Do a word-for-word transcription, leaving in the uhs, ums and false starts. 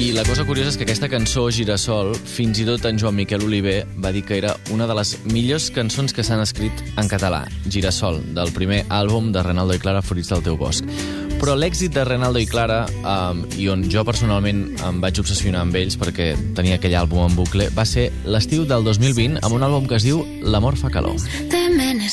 I la cosa curiosa és que aquesta cançó, Girassol, fins i tot en Joan Miquel Oliver va dir que era una de les millors cançons que s'han escrit en català. Girassol, del primer àlbum de Renaldo i Clara, Fruits del teu bosc. Però l'èxit de Renaldo i Clara, um, i on jo personalment em vaig obsessionar amb ells perquè tenia aquell àlbum en bucle, va ser l'estiu del dos mil vint amb un àlbum que es diu L'amor fa calor.